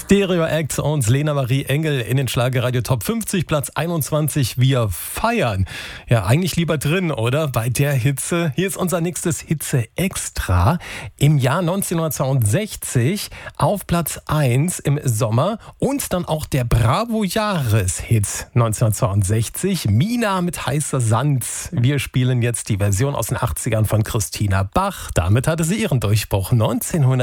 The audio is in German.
Stereo Act und Lena Marie Engel in den Schlagerradio Top 50, Platz 21. Wir feiern. Ja, eigentlich lieber drin, oder? Bei der Hitze. Hier ist unser nächstes Hitze-Extra. Im Jahr 1962 auf Platz 1 im Sommer und dann auch der Bravo-Jahreshit 1962. Mina mit heißer Sand. Wir spielen jetzt die Version aus den 80ern von Christina Bach. Damit hatte sie ihren Durchbruch 1900.